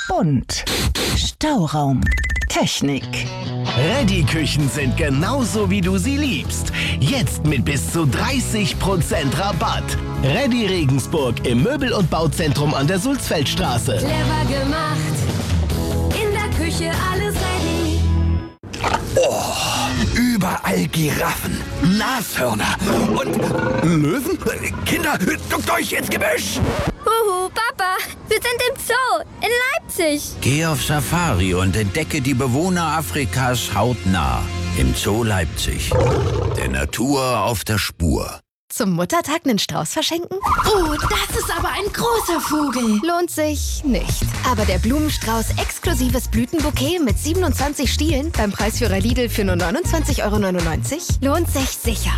Bunt. Stauraum. Technik. Reddy-Küchen sind genauso, wie du sie liebst. Jetzt mit bis zu 30% Rabatt. Reddy Regensburg im Möbel- und Bauzentrum an der Sulzfeldstraße. Clever gemacht. In der Küche alles ready. Überall Giraffen, Nashörner und Löwen. Kinder, duckt euch ins Gebüsch! Huhu, Papa, wir sind im Zoo in Leipzig. Geh auf Safari und entdecke die Bewohner Afrikas hautnah. Im Zoo Leipzig. Der Natur auf der Spur. Zum Muttertag einen Strauß verschenken? Oh, das ist aber ein großer Vogel. Lohnt sich nicht. Aber der Blumenstrauß exklusives Blütenbouquet mit 27 Stielen beim Preisführer Lidl für nur 29,99 € lohnt sich sicher.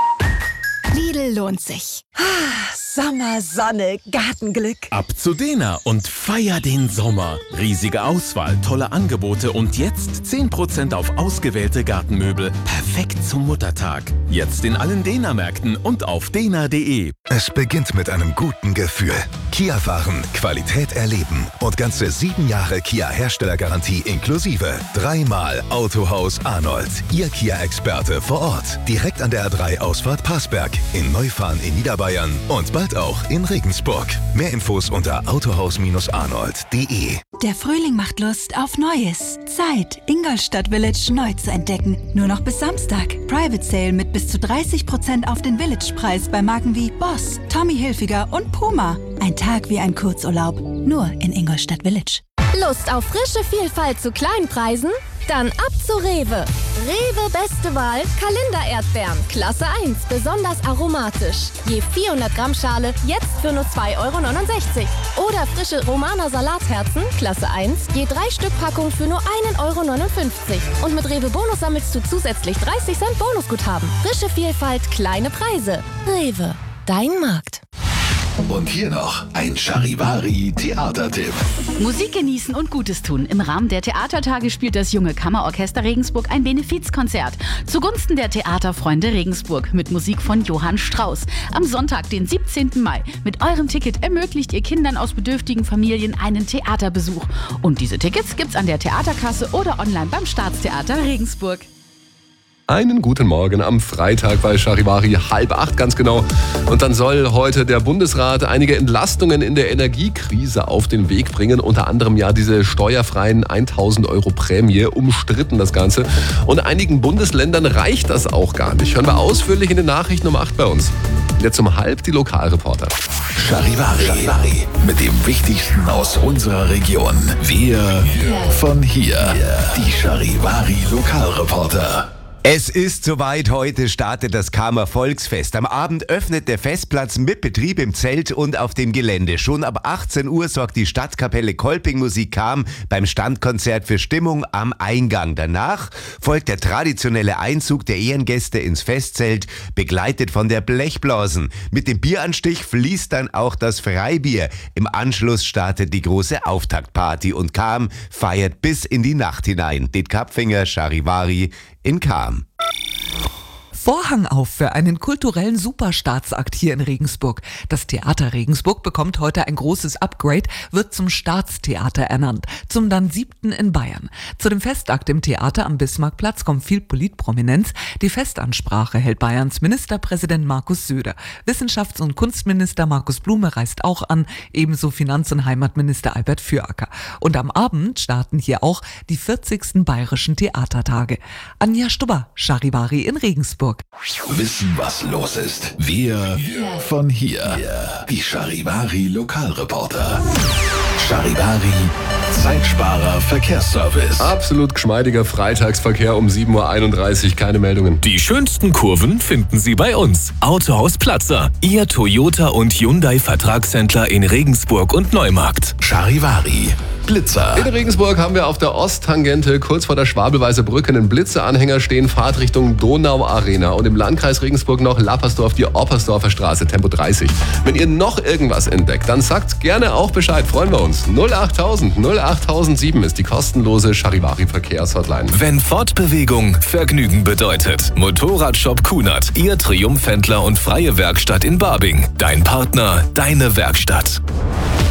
Lidl lohnt sich. Sommer, Sonne, Gartenglück. Ab zu Dena und feier den Sommer. Riesige Auswahl, tolle Angebote und jetzt 10% auf ausgewählte Gartenmöbel. Perfekt zum Muttertag. Jetzt in allen Dena-Märkten und auf dena.de. Es beginnt mit einem guten Gefühl. Kia fahren, Qualität erleben und ganze 7 Jahre Kia-Herstellergarantie inklusive. 3-mal Autohaus Arnold. Ihr Kia-Experte vor Ort. Direkt an der A3-Ausfahrt Passberg. In Neufahren in Niederbayern und bald auch in Regensburg. Mehr Infos unter autohaus-arnold.de. Der Frühling macht Lust auf Neues. Zeit, Ingolstadt Village neu zu entdecken. Nur noch bis Samstag. Private Sale mit bis zu 30% auf den Village-Preis bei Marken wie Boss, Tommy Hilfiger und Puma. Ein Tag wie ein Kurzurlaub. Nur in Ingolstadt Village. Lust auf frische Vielfalt zu kleinen Preisen? Dann ab zu Rewe. Rewe beste Wahl, Kalender-Erdbeeren, Klasse 1, besonders aromatisch. Je 400 Gramm Schale, jetzt für nur 2,69 €. Oder frische Romaner Salatherzen, Klasse 1, je 3 Stück Packung für nur 1,59 €. Und mit Rewe Bonus sammelst du zusätzlich 30 Cent Bonusguthaben. Frische Vielfalt, kleine Preise. Rewe, dein Markt. Und hier noch ein Charivari-Theatertipp. Musik genießen und Gutes tun. Im Rahmen der Theatertage spielt das Junge Kammerorchester Regensburg ein Benefizkonzert zugunsten der Theaterfreunde Regensburg mit Musik von Johann Strauss. Am Sonntag, den 17. Mai. Mit eurem Ticket ermöglicht ihr Kindern aus bedürftigen Familien einen Theaterbesuch. Und diese Tickets gibt's an der Theaterkasse oder online beim Staatstheater Regensburg. Einen guten Morgen am Freitag bei Charivari, 7:30 ganz genau. Und dann soll heute der Bundesrat einige Entlastungen in der Energiekrise auf den Weg bringen. Unter anderem ja diese steuerfreien 1.000 € Prämie, umstritten das Ganze. Und einigen Bundesländern reicht das auch gar nicht. Hören wir ausführlich in den Nachrichten um 8 bei uns. Jetzt um 7:30 die Lokalreporter. Charivari mit dem Wichtigsten aus unserer Region. Wir von hier. Die Charivari Lokalreporter. Es ist soweit, heute startet das Kamer Volksfest. Am Abend öffnet der Festplatz mit Betrieb im Zelt und auf dem Gelände. Schon ab 18 Uhr sorgt die Stadtkapelle Kolping Musik Cham beim Standkonzert für Stimmung am Eingang. Danach folgt der traditionelle Einzug der Ehrengäste ins Festzelt, begleitet von der Blechblasen. Mit dem Bieranstich fließt dann auch das Freibier. Im Anschluss startet die große Auftaktparty und Cham feiert bis in die Nacht hinein. Det Kapfinger, Charivari in Cham. Vorhang auf für einen kulturellen Superstaatsakt hier in Regensburg. Das Theater Regensburg bekommt heute ein großes Upgrade, wird zum Staatstheater ernannt, zum dann 7. in Bayern. Zu dem Festakt im Theater am Bismarckplatz kommt viel Politprominenz. Die Festansprache hält Bayerns Ministerpräsident Markus Söder. Wissenschafts- und Kunstminister Markus Blume reist auch an, ebenso Finanz- und Heimatminister Albert Füracker. Und am Abend starten hier auch die 40. Bayerischen Theatertage. Anja Stubber, Charivari in Regensburg. Wissen, was los ist. Wir von hier. Die Charivari Lokalreporter. Charivari Zeitsparer Verkehrsservice. Absolut geschmeidiger Freitagsverkehr um 7:31 Uhr, keine Meldungen. Die schönsten Kurven finden Sie bei uns. Autohaus Platzer, Ihr Toyota und Hyundai Vertragshändler in Regensburg und Neumarkt. Charivari Blitzer. In Regensburg haben wir auf der Osttangente kurz vor der Schwabelweißer Brücke einen Blitzeranhänger stehen, Fahrtrichtung Donau-Arena. Und im Landkreis Regensburg noch Lappersdorf, die Oppersdorfer Straße, Tempo 30. Wenn ihr noch irgendwas entdeckt, dann sagt gerne auch Bescheid, freuen wir uns. 08000 08007 ist die kostenlose Charivari Verkehrshotline. Wenn Fortbewegung Vergnügen bedeutet. Motorradshop Kunert, Ihr Triumphhändler und freie Werkstatt in Barbing. Dein Partner, deine Werkstatt.